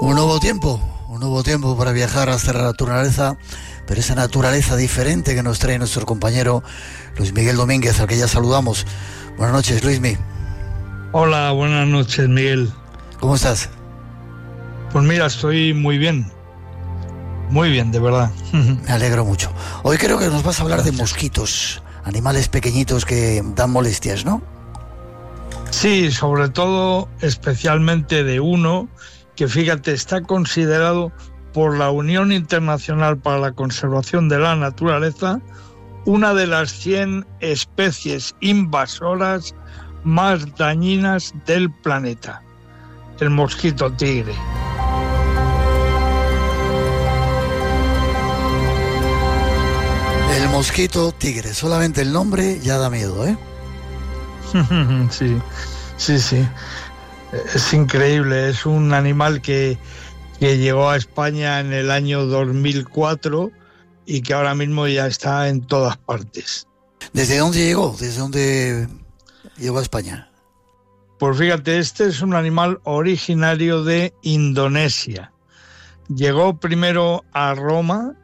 Un nuevo tiempo para viajar hasta la naturaleza, pero esa naturaleza diferente que nos trae nuestro compañero Luis Miguel Domínguez, al que ya saludamos. Buenas noches, Luismi. Hola, buenas noches, Miguel. ¿Cómo estás? Pues mira, estoy muy bien, de verdad. Me alegro mucho. Hoy creo que nos vas a hablar de mosquitos, animales pequeñitos que dan molestias, ¿no? Sí, sobre todo, especialmente de uno que, fíjate, está considerado por la Unión Internacional para la Conservación de la Naturaleza una de las 100 especies invasoras más dañinas del planeta, el mosquito tigre. El mosquito tigre, solamente el nombre ya da miedo, ¿eh? Sí. Es increíble, es un animal que llegó a España en el año 2004 y que ahora mismo ya está en todas partes. ¿Desde dónde llegó? ¿Desde dónde llegó a España? Pues fíjate, este es un animal originario de Indonesia. Llegó primero a Roma,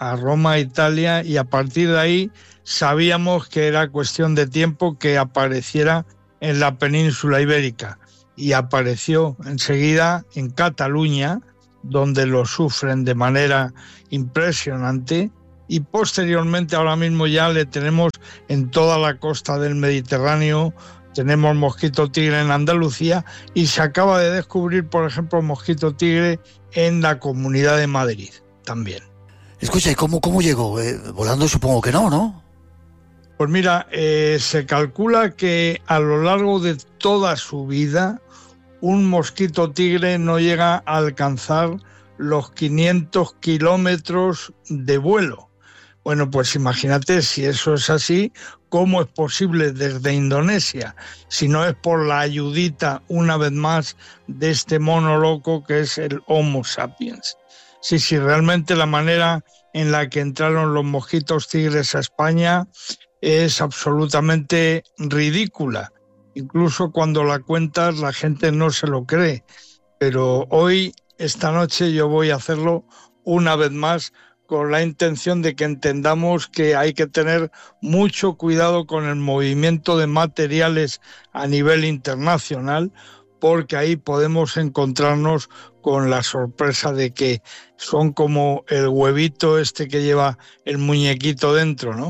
Italia, y a partir de ahí sabíamos que era cuestión de tiempo que apareciera en la península ibérica. Y apareció enseguida en Cataluña, donde lo sufren de manera impresionante, y posteriormente ahora mismo ya le tenemos en toda la costa del Mediterráneo. Tenemos mosquito tigre en Andalucía y se acaba de descubrir, por ejemplo, mosquito tigre en la Comunidad de Madrid también. Escucha, ¿y cómo llegó? Volando supongo que no. Pues mira, se calcula que a lo largo de toda su vida un mosquito tigre no llega a alcanzar los 500 kilómetros de vuelo. Bueno, pues imagínate, si eso es así, ¿cómo es posible desde Indonesia? Si no es por la ayudita, una vez más, de este mono loco que es el Homo sapiens. Sí, realmente la manera en la que entraron los mosquitos tigres a España es absolutamente ridícula. Incluso cuando la cuentas la gente no se lo cree. Pero hoy, esta noche, yo voy a hacerlo una vez más con la intención de que entendamos que hay que tener mucho cuidado con el movimiento de materiales a nivel internacional, porque ahí podemos encontrarnos con la sorpresa de que son como el huevito este que lleva el muñequito dentro, ¿no?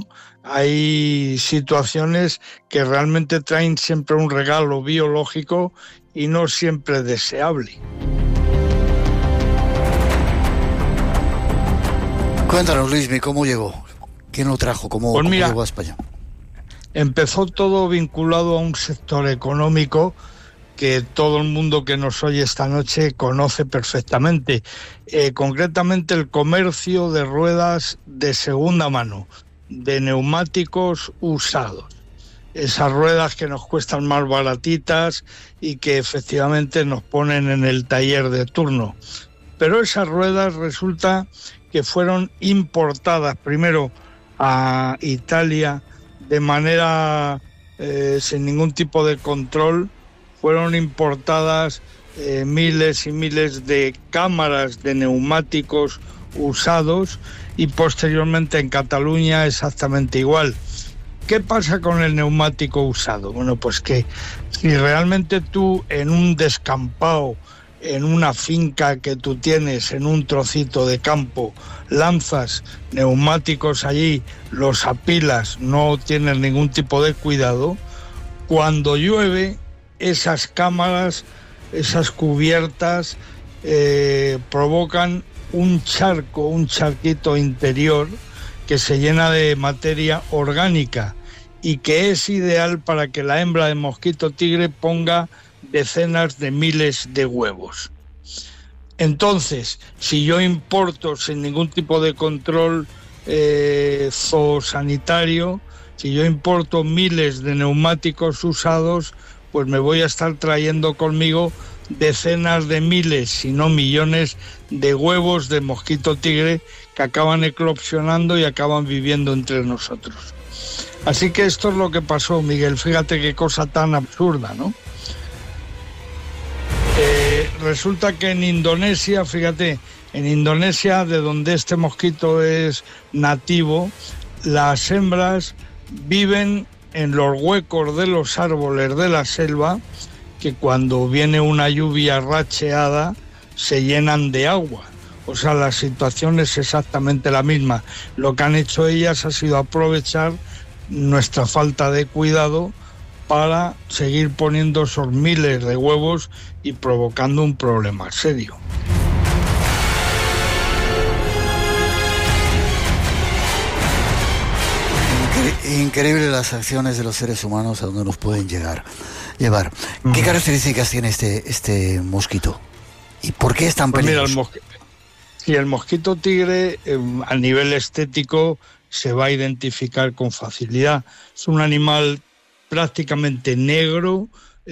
Hay situaciones que realmente traen siempre un regalo biológico y no siempre deseable. Cuéntanos, Luismi, ¿cómo llegó? ¿Quién lo trajo? ¿Cómo llegó a España? Empezó todo vinculado a un sector económico que todo el mundo que nos oye esta noche conoce perfectamente. Concretamente el comercio de ruedas de segunda mano, de neumáticos usados. Esas ruedas que nos cuestan más baratitas y que efectivamente nos ponen en el taller de turno. Pero esas ruedas resulta que fueron importadas primero a Italia de manera sin ningún tipo de control. Fueron importadas miles y miles de cámaras de neumáticos usados y posteriormente en Cataluña exactamente igual. ¿Qué pasa con el neumático usado? Bueno, pues que si realmente tú en un descampado, en una finca que tú tienes, en un trocito de campo, lanzas neumáticos allí, los apilas, no tienes ningún tipo de cuidado, cuando llueve, esas cámaras, esas cubiertas provocan un charquito interior que se llena de materia orgánica y que es ideal para que la hembra de mosquito tigre ponga decenas de miles de huevos. Entonces, si yo importo sin ningún tipo de control zoosanitario, si yo importo miles de neumáticos usados, pues me voy a estar trayendo conmigo decenas de miles, si no millones, de huevos de mosquito tigre que acaban eclosionando y acaban viviendo entre nosotros. Así que esto es lo que pasó, Miguel. Fíjate qué cosa tan absurda, ¿no? resulta que en Indonesia, fíjate, en Indonesia, de donde este mosquito es nativo, las hembras viven en los huecos de los árboles de la selva, que cuando viene una lluvia racheada se llenan de agua. O sea, la situación es exactamente la misma. Lo que han hecho ellas ha sido aprovechar nuestra falta de cuidado para seguir poniendo esos miles de huevos y provocando un problema serio. Increíble las acciones de los seres humanos a donde nos pueden llevar. ¿Qué características tiene este mosquito? ¿Y por qué es tan peligroso? Mira, el mosquito tigre a nivel estético se va a identificar con facilidad. Es un animal prácticamente negro,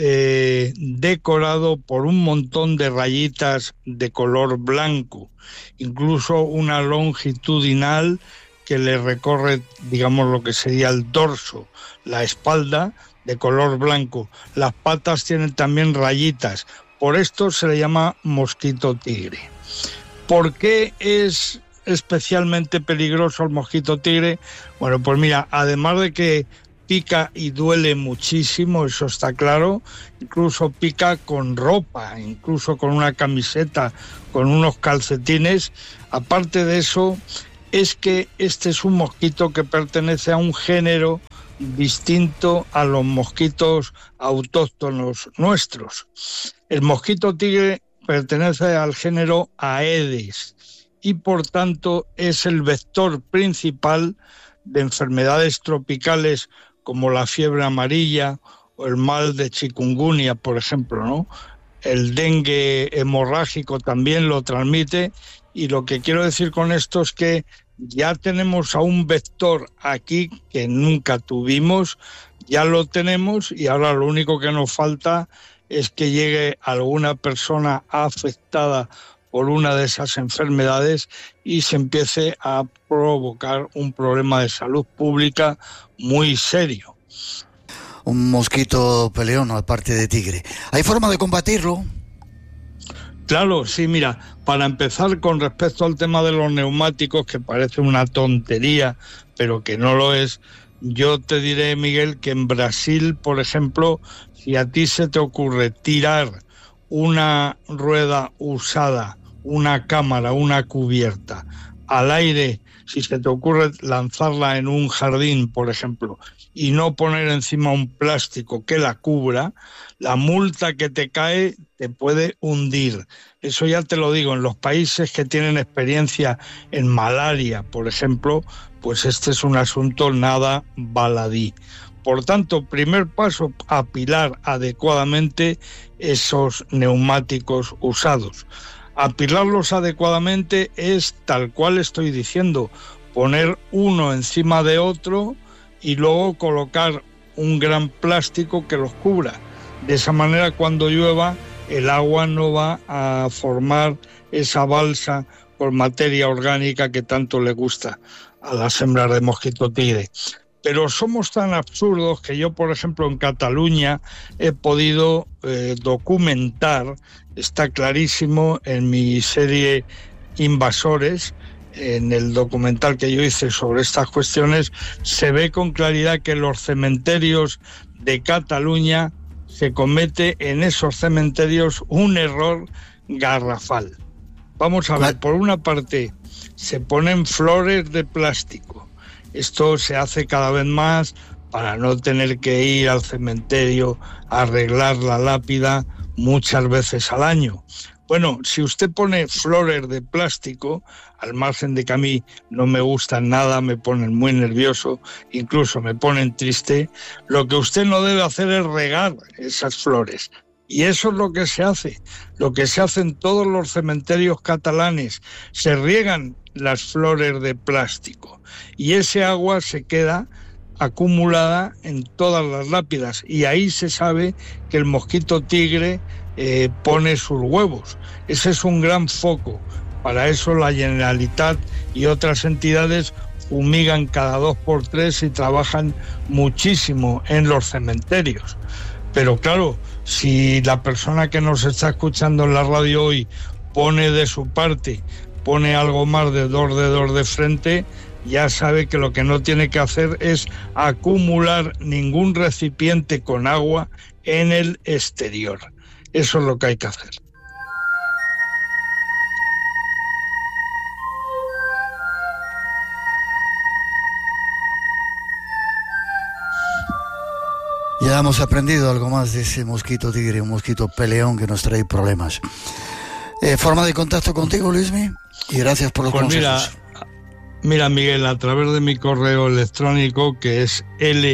decorado por un montón de rayitas de color blanco, incluso una longitudinal que le recorre, digamos, lo que sería el dorso, la espalda, de color blanco. Las patas tienen también rayitas. Por esto se le llama mosquito tigre. ¿Por qué es especialmente peligroso el mosquito tigre? Bueno, pues mira, además de que pica y duele muchísimo, eso está claro, incluso pica con ropa, incluso con una camiseta, con unos calcetines. Aparte de eso, es que este es un mosquito que pertenece a un género distinto a los mosquitos autóctonos nuestros. El mosquito tigre pertenece al género Aedes y por tanto es el vector principal de enfermedades tropicales como la fiebre amarilla o el mal de chikungunya, por ejemplo, ¿no? El dengue hemorrágico también lo transmite, y lo que quiero decir con esto es que ya tenemos a un vector aquí que nunca tuvimos, ya lo tenemos, y ahora lo único que nos falta es que llegue alguna persona afectada por una de esas enfermedades y se empiece a provocar un problema de salud pública muy serio. Un mosquito peleón, aparte de tigre. ¿Hay forma de combatirlo? Claro, sí, mira, para empezar, con respecto al tema de los neumáticos, que parece una tontería, pero que no lo es, yo te diré, Miguel, que en Brasil, por ejemplo, si a ti se te ocurre tirar una rueda usada, una cámara, una cubierta, al aire, si se te ocurre lanzarla en un jardín, por ejemplo, y no poner encima un plástico que la cubra, la multa que te cae te puede hundir. Eso ya te lo digo, en los países que tienen experiencia en malaria, por ejemplo, pues este es un asunto nada baladí. Por tanto, primer paso, apilar adecuadamente esos neumáticos usados. Apilarlos adecuadamente es tal cual estoy diciendo, poner uno encima de otro y luego colocar un gran plástico que los cubra. De esa manera, cuando llueva, el agua no va a formar esa balsa con materia orgánica que tanto le gusta a las hembras de mosquito tigre. Pero somos tan absurdos que yo, por ejemplo, en Cataluña he podido documentar, está clarísimo en mi serie Invasores, en el documental que yo hice sobre estas cuestiones, se ve con claridad que en los cementerios de Cataluña se comete en esos cementerios un error garrafal. Vamos a ver, por una parte, se ponen flores de plástico. Esto se hace cada vez más para no tener que ir al cementerio a arreglar la lápida muchas veces al año. Bueno, si usted pone flores de plástico, al margen de que a mí no me gustan nada, me ponen muy nervioso, incluso me ponen triste, lo que usted no debe hacer es regar esas flores. Y eso es lo que se hace en todos los cementerios catalanes, se riegan las flores de plástico y ese agua se queda acumulada en todas las lápidas y ahí se sabe que el mosquito tigre pone sus huevos. Ese es un gran foco. Para eso la Generalitat y otras entidades fumigan cada 2 por 3 y trabajan muchísimo en los cementerios. Pero claro, si la persona que nos está escuchando en la radio hoy pone de su parte, pone algo más de 2 dedos de frente, ya sabe que lo que no tiene que hacer es acumular ningún recipiente con agua en el exterior. Eso es lo que hay que hacer. Ya hemos aprendido algo más de ese mosquito tigre, un mosquito peleón que nos trae problemas. ¿Forma de contacto contigo, Luismi? Y gracias por los consejos. Mira, Miguel, a través de mi correo electrónico, que es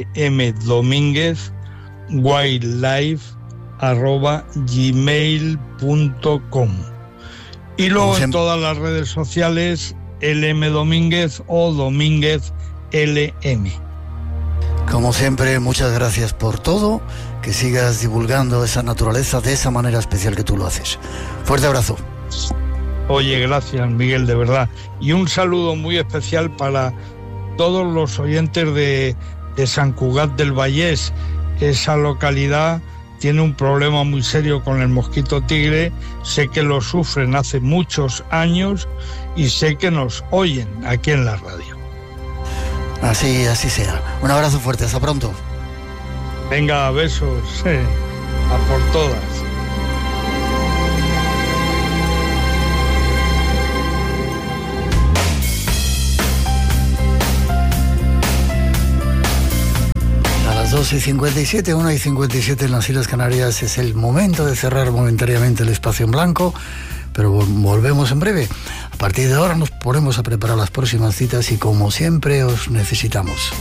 lmdominguez@gmail.com. Y luego en todas las redes sociales, lmdomínguez o Domínguez LM. Como siempre, muchas gracias por todo, que sigas divulgando esa naturaleza de esa manera especial que tú lo haces. Fuerte abrazo. Oye, gracias, Miguel, de verdad. Y un saludo muy especial para todos los oyentes de Sant Cugat del Vallès. Esa localidad tiene un problema muy serio con el mosquito tigre. Sé que lo sufren hace muchos años y sé que nos oyen aquí en la radio. Así sea. Un abrazo fuerte, hasta pronto. Venga, besos, a por todas. A las 12:57, 1:57 en las Islas Canarias, es el momento de cerrar momentáneamente el espacio en blanco, pero volvemos en breve. A partir de ahora nos ponemos a preparar las próximas citas y, como siempre, os necesitamos.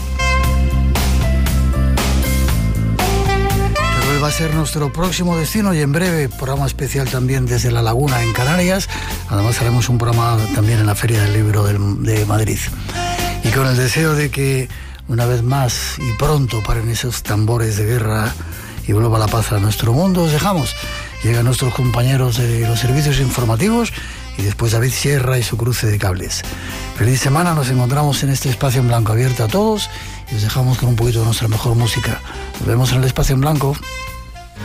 Teruel va a ser nuestro próximo destino y en breve programa especial también desde La Laguna en Canarias. Además haremos un programa también en la Feria del Libro de Madrid. Y con el deseo de que una vez más y pronto paren esos tambores de guerra y vuelva la paz a nuestro mundo, os dejamos. Llegan nuestros compañeros de los servicios informativos y después David Sierra y su cruce de cables. Feliz semana, nos encontramos en este espacio en blanco abierto a todos y os dejamos con un poquito de nuestra mejor música. Nos vemos en el espacio en blanco.